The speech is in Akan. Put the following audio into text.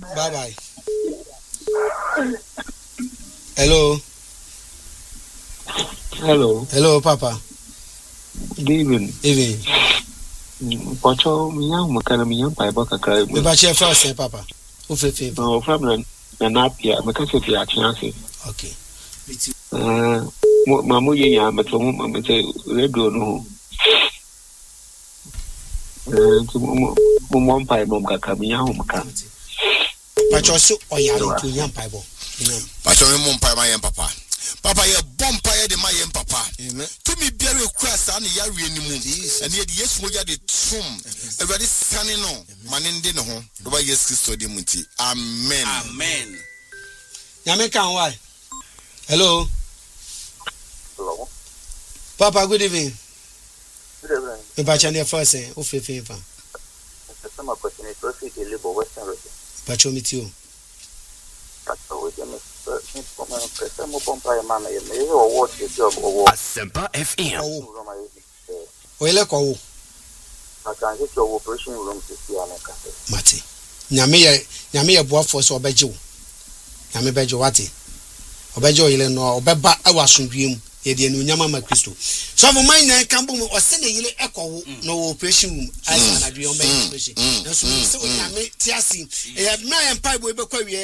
Bye bye. Hello. Hello, Papa. Good evening. Pacho, me young Macana, me young Piper, cry. We batch your first, Papa. Who feel? No, from an apia, because if you are chancy. Okay. Mamu ya, but from say, Redo no. Mum Piper, Mamma, home come. Pacho, so or young to young Piper. Pacho, Mum Piper, Papa. Papa, you're bumpire the my papa. To me, Berry Crass and Yari in the moon. And yet, yes, we are the tomb. Already standing on. Manin dinner home. The way yes, Christo Dimuti. Amen. Amen. Yameka, why? Hello. Hello. Papa, good evening. Good evening. We batch your first, who feel? Some opportunity to see the labor Western Road. Pacho, meet you. Asempa FM. Oile ko. I can get your operation room to see Anaka. Mate. Nyame boa for so obeje. Nyame beje wate. Obeje oyile no obeba awasundwem ye de anu nyama ma Kristo. So for mine na kan bom o se na yile ekowo no operation room as na adwe o ma operation. Na so se o nyame ti ase. E na empa bo ebe kwa wie